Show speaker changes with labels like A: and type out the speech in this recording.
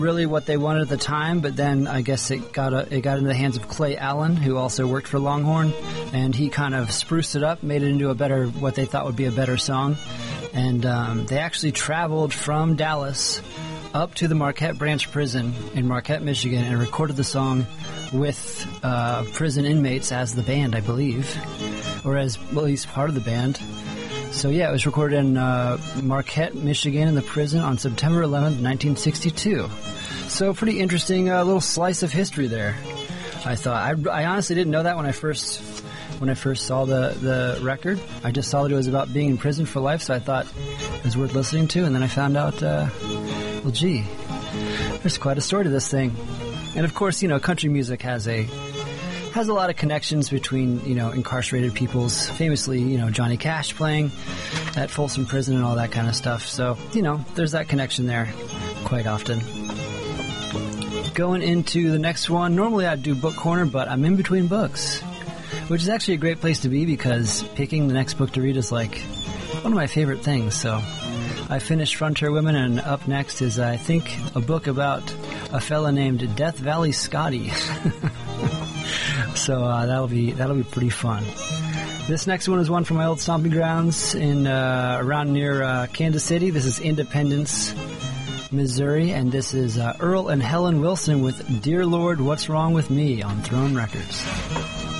A: really what they wanted at the time, but then I guess it got into the hands of Clay Allen, who also worked for Longhorn, and he kind of spruced it up, made it into what they thought would be a better song. And they actually traveled from Dallas up to the Marquette Branch Prison in Marquette, Michigan, and recorded the song with prison inmates as the band, I believe, or as at least part of the band. So yeah, it was recorded in Marquette, Michigan, in the prison on September 11th, 1962. So pretty interesting little slice of history there, I thought. I honestly didn't know that when I first saw the record. I just saw that it was about being in prison for life, so I thought it was worth listening to, and then I found out, well, gee, there's quite a story to this thing. And of course, country music has a lot of connections between, incarcerated peoples. Famously, Johnny Cash playing at Folsom Prison and all that kind of stuff. So, there's that connection there quite often. Going into the next one, normally I'd do Book Corner, but I'm in between books, which is actually a great place to be because picking the next book to read is like one of my favorite things. So I finished Frontier Women, and up next is, I think, a book about a fella named Death Valley Scotty. So that'll be pretty fun. This next one is one from my old stomping grounds in around near Kansas City. This is Independence, Missouri, and this is Earl and Helen Wilson with Dear Lord, What's Wrong With Me on Throne Records.